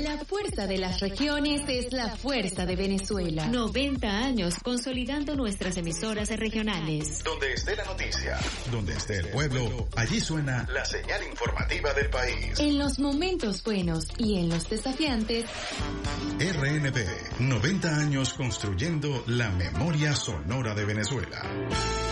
La fuerza de las regiones es la fuerza de Venezuela. 90 años consolidando nuestras emisoras regionales. Donde esté la noticia, donde esté el pueblo, allí suena la señal informativa del país. En los momentos buenos y en los desafiantes. RNB, 90 años construyendo la memoria sonora de Venezuela.